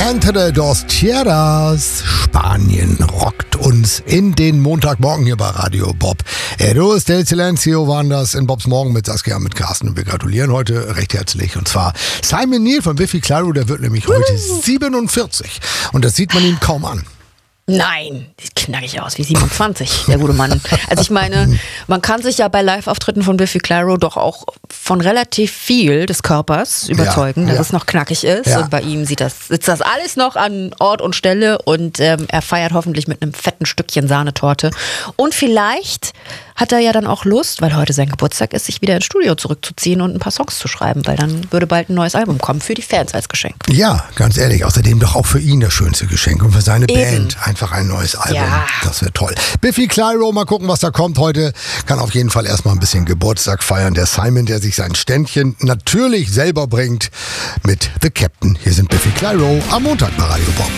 Entre dos Tierras. Spanien rockt uns in den Montagmorgen hier bei Radio Bob. Eros del Silencio waren das in Bobs Morgen mit Saskia, mit Carsten. Und wir gratulieren heute recht herzlich. Und zwar Simon Neil von Biffy Clyro, der wird nämlich heute 47. Und das sieht man ihm kaum an. Nein, sieht knackig aus wie 27, der gute Mann. Also ich meine, man kann sich ja bei Live-Auftritten von Biffy Clyro doch auch von relativ viel des Körpers überzeugen, dass es noch knackig ist. Ja. Und bei ihm sitzt das alles noch an Ort und Stelle und er feiert hoffentlich mit einem fetten Stückchen Sahnetorte. Und vielleicht hat er ja dann auch Lust, weil heute sein Geburtstag ist, sich wieder ins Studio zurückzuziehen und ein paar Songs zu schreiben, weil dann würde bald ein neues Album kommen für die Fans als Geschenk. Ja, ganz ehrlich, außerdem doch auch für ihn das schönste Geschenk und für seine Band einfach ein neues Album. Ja. Das wäre toll. Biffy Clyro, mal gucken, was da kommt heute. Kann auf jeden Fall erstmal ein bisschen Geburtstag feiern. Der Simon, der sich sein Ständchen natürlich selber bringt mit The Captain. Hier sind Biffy Clyro am Montag bei Radio Bob.